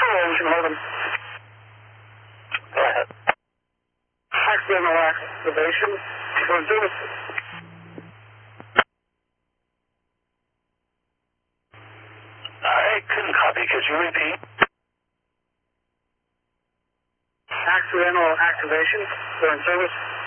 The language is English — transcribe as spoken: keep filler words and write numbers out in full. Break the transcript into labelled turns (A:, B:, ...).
A: engine, hold them.
B: Go ahead.
A: Accidental activation. For service.
B: I couldn't copy. Could you repeat?
A: Accidental activation. We're in service.